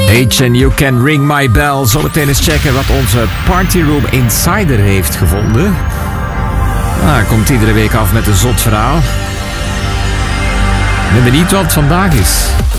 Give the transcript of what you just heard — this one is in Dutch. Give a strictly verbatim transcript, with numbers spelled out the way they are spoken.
H and You Can Ring My Bell. Zometeen eens checken wat onze Party Room Insider heeft gevonden. Nou, hij komt iedere week af met een zot verhaal. Ik ben benieuwd wat het vandaag is.